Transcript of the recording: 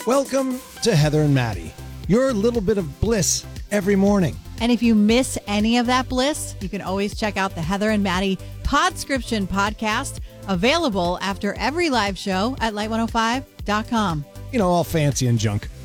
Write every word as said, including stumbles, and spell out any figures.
Welcome to Heather and Maddie, your little bit of bliss every morning. And if you miss any of that bliss, you can always check out the Heather and Maddie Podscription podcast, available after every live show at light one oh five dot com. You know, all fancy and junk.